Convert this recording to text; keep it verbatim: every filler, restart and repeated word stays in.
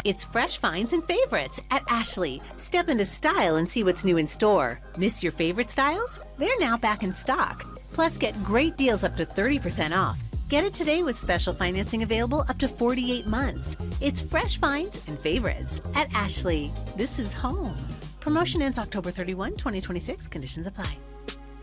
It's fresh finds and favorites at Ashley. Step into style and see what's new in store. Miss your favorite styles? They're now back in stock. Plus, get great deals up to thirty percent off. Get it today with special financing available up to forty-eight months. It's fresh finds and favorites at Ashley. This is home. Promotion ends October thirty-first, twenty twenty-six. Conditions apply.